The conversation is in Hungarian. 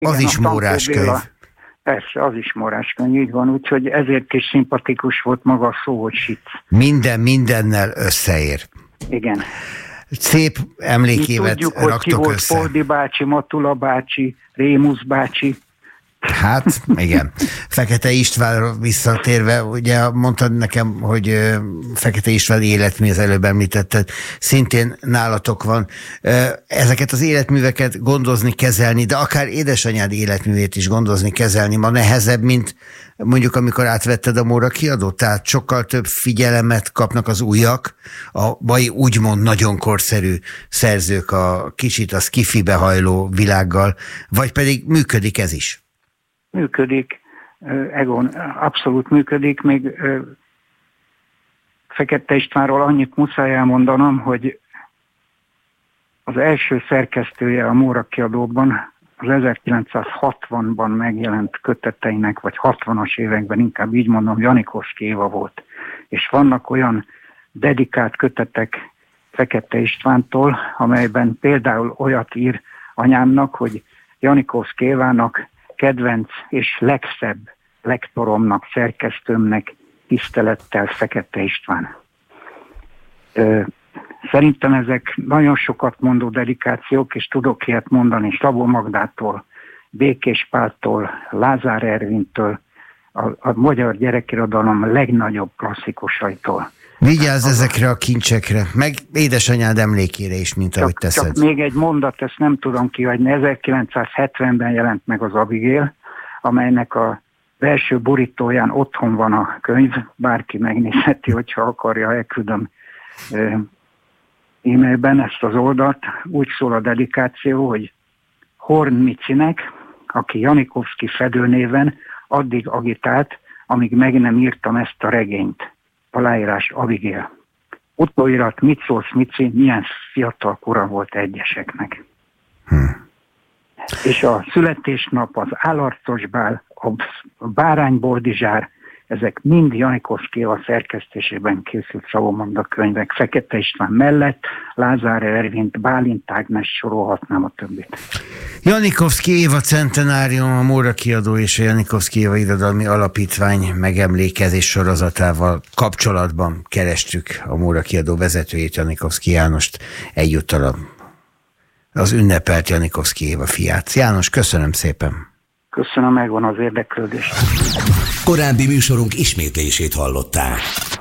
Az is móráskönyv. Persze, az is móráskönyv, így van, úgyhogy ezért is szimpatikus volt maga a szó, hogy sic. Minden mindennel összeér. Igen. Szép emlékévet tudjuk, raktok hogy ki volt össze. Fordi bácsi, Matula bácsi, Rémusz bácsi. Hát, igen. Fekete Istvánra visszatérve, ugye mondtad nekem, hogy Fekete István életmű, az előbb említetted, szintén nálatok van. Ezeket az életműveket gondozni, kezelni, de akár édesanyád életművét is gondozni, kezelni ma nehezebb, mint mondjuk amikor átvetted a Móra Kiadót, tehát sokkal több figyelemet kapnak az újak, a mai úgymond nagyon korszerű szerzők a kicsit a skifibe hajló világgal, vagy pedig működik ez is? Működik, Egon, abszolút működik, még Fekete Istvánról annyit muszáj elmondanom, hogy az első szerkesztője a Móra Kiadóban az 1960-ban megjelent köteteinek, vagy 60-as években, inkább így mondom, Janikovszky Éva volt. És vannak olyan dedikált kötetek Fekete Istvántól, amelyben például olyat ír anyámnak, hogy Janikovszky Évának kedvenc és legszebb lektoromnak, szerkesztőmnek tisztelettel Fekete István. Szerintem ezek nagyon sokat mondó dedikációk, és tudok ilyet mondani Szabó Magdától, Békés Páltól, Lázár Ervintől, a magyar gyerekirodalom legnagyobb klasszikusaitól. Vigyázz ezekre a kincsekre, meg édesanyád emlékére is, mint ahogy teszed. Csak még egy mondat, ezt nem tudom kihagyni. 1970-ben jelent meg az Abigail, amelynek a első borítóján otthon van a könyv, bárki megnézheti, hogyha akarja, elküldöm e-mailben ezt az oldalt. Úgy szól a dedikáció, hogy Horn Micinek, aki Janikovszky fedőnéven addig agitált, amíg meg nem írtam ezt a regényt. Aláírás Abigail. Utóirat, mit szólsz, Mici, milyen fiatal kora volt egyeseknek. És a születésnap, az állarcos bál, a bárányboldizsár, ezek mind Janikovszky Éva szerkesztésében készült Szabó Magda könyvek. Fekete István mellett, Lázár Ervint, Bálint Ágnes, sorolhatnám a többit. Janikovszky Éva centenárium, a Móra Kiadó és a Janikovszky Éva Irodalmi Alapítvány megemlékezés sorozatával kapcsolatban kerestük a Móra Kiadó vezetőjét, Janikovszky Jánost, egyúttal az ünnepelt Janikovszky Éva fiát. János, köszönöm szépen! Köszönöm, megvan az érdeklődést. Korábbi műsorunk ismétlését hallották.